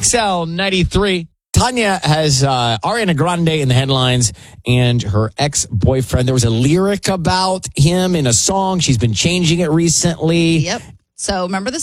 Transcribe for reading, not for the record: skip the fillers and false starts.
XL 93. Tanya has Ariana Grande in the headlines and her ex-boyfriend. There was a lyric about him in a song. She's been changing it recently. Yep. So remember the